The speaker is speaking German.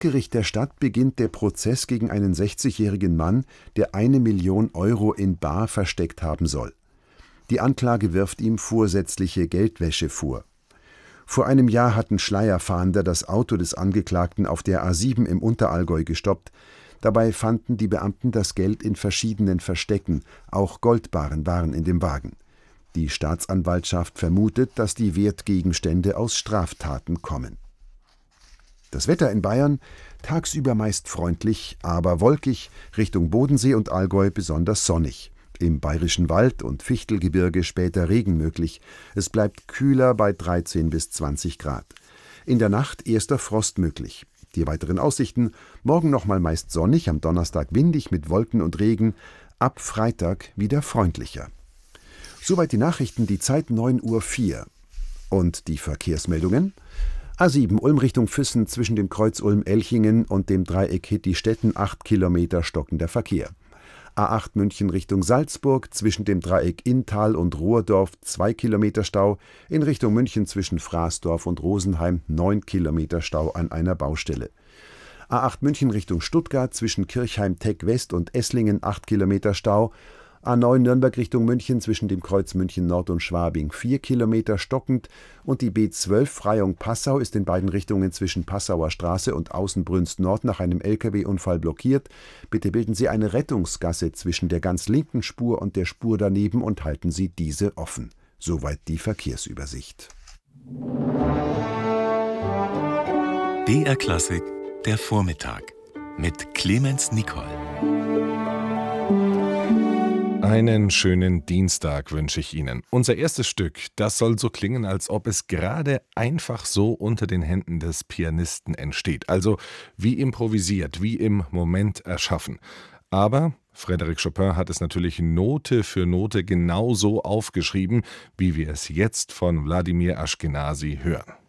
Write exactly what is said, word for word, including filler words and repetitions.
Hauptgericht der Stadt beginnt der Prozess gegen einen sechzigjährigen Mann, der eine Million Euro in bar versteckt haben soll. Die Anklage wirft ihm vorsätzliche Geldwäsche vor. Vor einem Jahr hatten Schleierfahnder das Auto des Angeklagten auf der A sieben im Unterallgäu gestoppt. Dabei fanden die Beamten das Geld in verschiedenen Verstecken, auch Goldbarren waren in dem Wagen. Die Staatsanwaltschaft vermutet, dass die Wertgegenstände aus Straftaten kommen. Das Wetter in Bayern: tagsüber meist freundlich, aber wolkig, Richtung Bodensee und Allgäu besonders sonnig. Im Bayerischen Wald und Fichtelgebirge später Regen möglich. Es bleibt kühler bei dreizehn bis zwanzig Grad. In der Nacht erster Frost möglich. Die weiteren Aussichten: morgen nochmal meist sonnig, am Donnerstag windig mit Wolken und Regen, ab Freitag wieder freundlicher. Soweit die Nachrichten, die Zeit neun Uhr vier. Und die Verkehrsmeldungen: A sieben Ulm Richtung Füssen zwischen dem Kreuz Ulm-Elchingen und dem Dreieck Hitti-Stetten acht Kilometer stockender Verkehr. A acht München Richtung Salzburg zwischen dem Dreieck Inntal und Rohrdorf zwei Kilometer Stau, in Richtung München zwischen Fraßdorf und Rosenheim neun Kilometer Stau an einer Baustelle. A acht München Richtung Stuttgart zwischen Kirchheim-Teck West und Esslingen acht Kilometer Stau. A neun Nürnberg Richtung München zwischen dem Kreuz München Nord und Schwabing vier Kilometer stockend und die B zwölf Freyung-Passau ist in beiden Richtungen zwischen Passauer Straße und Außenbrünst Nord nach einem L K W-Unfall blockiert. Bitte bilden Sie eine Rettungsgasse zwischen der ganz linken Spur und der Spur daneben und halten Sie diese offen. Soweit die Verkehrsübersicht. B R Klassik, der Vormittag mit Clemens Nicol. Einen schönen Dienstag wünsche ich Ihnen. Unser erstes Stück, das soll so klingen, als ob es gerade einfach so unter den Händen des Pianisten entsteht. Also wie improvisiert, wie im Moment erschaffen. Aber Frédéric Chopin hat es natürlich Note für Note genauso aufgeschrieben, wie wir es jetzt von Wladimir Ashkenazy hören.